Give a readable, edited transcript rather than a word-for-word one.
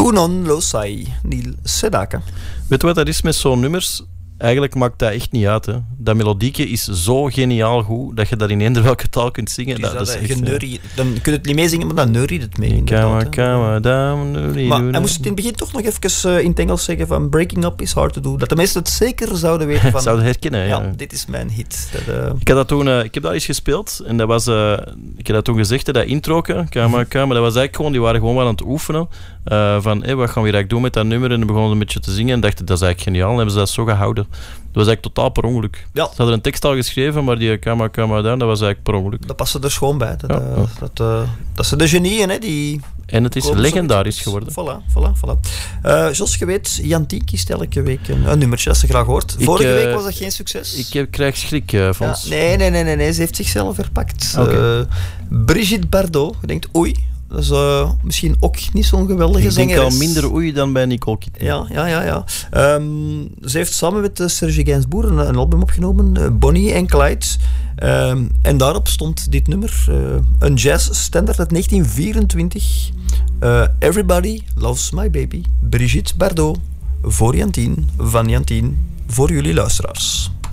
Tu non lo sai, Neil Sedaka. Weet je wat dat is met zo'n nummers? Eigenlijk maakt dat echt niet uit. Hè. Dat melodieke is zo geniaal goed dat je dat in eender welke taal kunt zingen. Dus dat is echt, dan kun je het niet meezingen, maar dan neuriet het mee. Maar hij moest het in het begin toch nog even in het Engels zeggen van Breaking Up is hard to do. Dat de mensen het zeker zouden weten van... zouden herkennen, ja. Dit is mijn hit. Ik heb dat eens gespeeld en dat was... ik heb dat toen gezegd, dat introken, maar dat was eigenlijk gewoon... Die waren gewoon wel aan het oefenen van wat gaan we hier eigenlijk doen met dat nummer, en dan begonnen ze een beetje te zingen en dachten, dat is eigenlijk geniaal, en hebben ze dat zo gehouden. Dat was eigenlijk totaal per ongeluk. Ja. Ze hadden een tekst al geschreven, maar die Kama Down, dat was eigenlijk per ongeluk. Dat paste er schoon bij. Dat zijn de genieën, hè, die... En het is legendarisch geworden. Voilà. Jos, je weet, Jantie kiest elke week een nummertje dat ze graag hoort. Vorige week was dat geen succes. Ik krijg schrik, Fons. Nee. Ze heeft zichzelf verpakt. Okay. Brigitte Bardot. Je denkt, oei, dat is misschien ook niet zo'n geweldige zangeres. Ik denk al minder oei dan bij Nicole Kidman. Ja. Ze heeft samen met Serge Gainsbourg een album opgenomen, Bonnie en Clyde. En daarop stond dit nummer, een jazzstandard uit 1924. Everybody Loves My Baby. Brigitte Bardot, voor Jantien, van Jantien, voor jullie luisteraars.